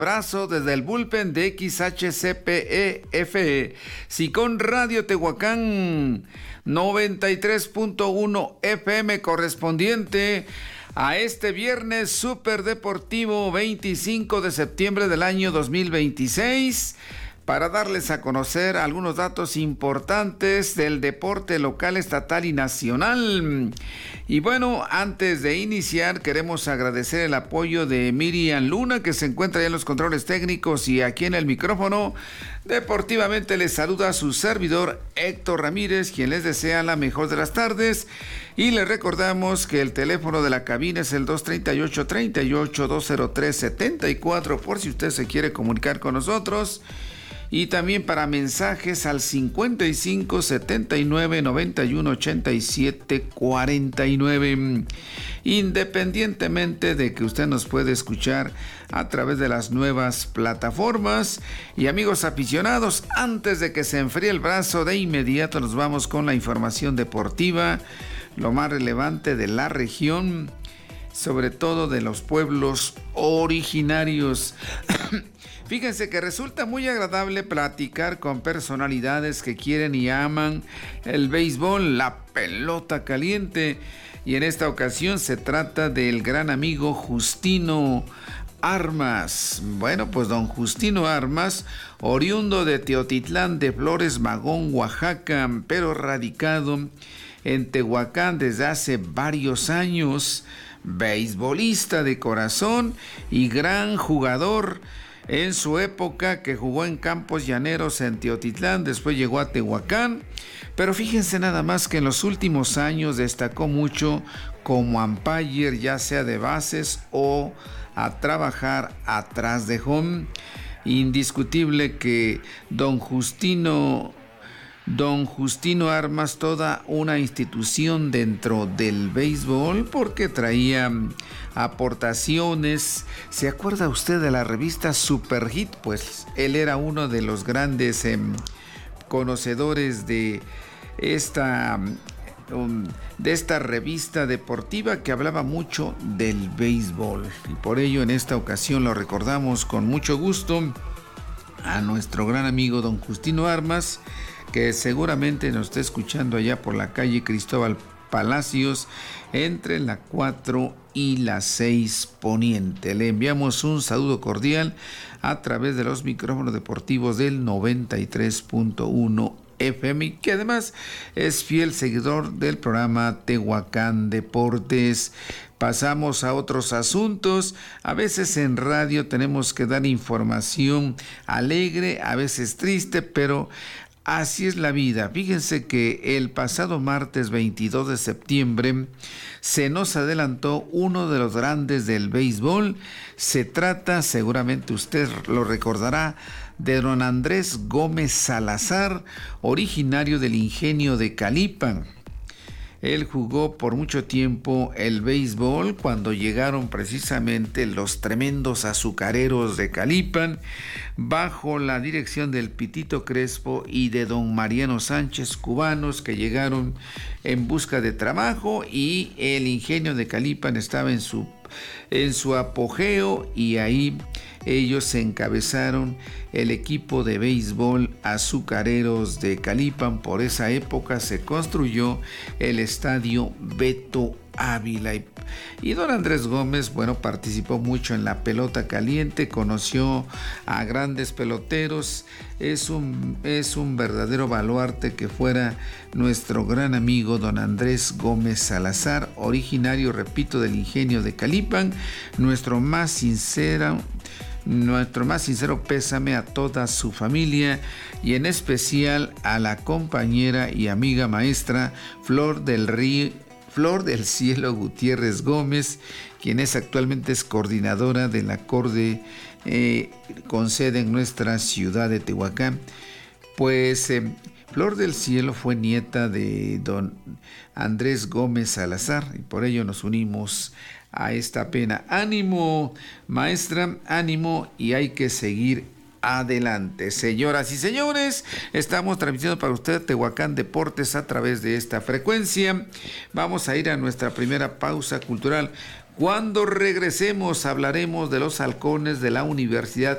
Abrazo desde el bullpen de XHCPE-FE. Sicón Radio Tehuacán 93.1 FM correspondiente a este viernes superdeportivo 25 de septiembre del año 2026. Para darles a conocer algunos datos importantes del deporte local, estatal y nacional. Y bueno, antes de iniciar, queremos agradecer el apoyo de Miriam Luna, que se encuentra ya en los controles técnicos y aquí en el micrófono. Deportivamente les saluda a su servidor Héctor Ramírez, quien les desea la mejor de las tardes. Y les recordamos que el teléfono de la cabina es el 238-203-74, por si usted se quiere comunicar con nosotros. Y también para mensajes al 55 79 91 87 49. Independientemente de que usted nos puede escuchar a través de las nuevas plataformas. Y amigos aficionados, antes de que se enfríe el brazo, de inmediato nos vamos con la información deportiva, lo más relevante de la región, sobre todo de los pueblos originarios. Fíjense que resulta muy agradable platicar con personalidades que quieren y aman el béisbol, la pelota caliente. Y en esta ocasión se trata del gran amigo Justino Armas. Bueno, pues don Justino Armas, oriundo de Teotitlán de Flores Magón, Oaxaca, pero radicado en Tehuacán desde hace varios años, beisbolista de corazón y gran jugador. En su época, que jugó en Campos Llaneros en Teotitlán, después llegó a Tehuacán, pero fíjense nada más que en los últimos años destacó mucho como umpire, ya sea de bases o a trabajar atrás de home. Indiscutible que don Justino Armas, toda una institución dentro del béisbol, porque traía aportaciones. ¿Se acuerda usted de la revista Super Hit? Pues él era uno de los grandes conocedores de esta revista deportiva que hablaba mucho del béisbol. Y por ello en esta ocasión lo recordamos con mucho gusto a nuestro gran amigo don Justino Armas, que seguramente nos está escuchando allá por la calle Cristóbal Palacios, entre la 4 y la 6 Poniente. Le enviamos un saludo cordial a través de los micrófonos deportivos del 93.1 FM, que además es fiel seguidor del programa Tehuacán Deportes. Pasamos a otros asuntos. A veces en radio tenemos que dar información alegre, a veces triste, pero así es la vida. Fíjense que el pasado martes 22 de septiembre se nos adelantó uno de los grandes del béisbol. Se trata, seguramente usted lo recordará, de don Andrés Gómez Salazar, originario del ingenio de Calipan. Él jugó por mucho tiempo el béisbol cuando llegaron precisamente los tremendos azucareros de Calipan, bajo la dirección del Pitito Crespo y de don Mariano Sánchez, cubanos que llegaron en busca de trabajo, y el ingenio de Calipan estaba en su apogeo, y ahí ellos encabezaron el equipo de béisbol Azucareros de Calipan. Por esa época se construyó el estadio Beto Ávila. Y don Andrés Gómez, bueno, participó mucho en la pelota caliente, conoció a grandes peloteros. Es un verdadero baluarte que fuera nuestro gran amigo don Andrés Gómez Salazar, originario, repito, del ingenio de Calipan. Nuestro más sincero pésame a toda su familia, y en especial a la compañera y amiga maestra Flor del Cielo Gutiérrez Gómez, quien actualmente es coordinadora de la CORDE con sede en nuestra ciudad de Tehuacán. Pues Flor del Cielo fue nieta de don Andrés Gómez Salazar, y por ello nos unimos a esta pena. Ánimo, maestra, ánimo, y hay que seguir adelante. Señoras y señores, estamos transmitiendo para usted Tehuacán Deportes a través de esta frecuencia. Vamos a ir a nuestra primera pausa cultural. Cuando regresemos hablaremos de los halcones de la Universidad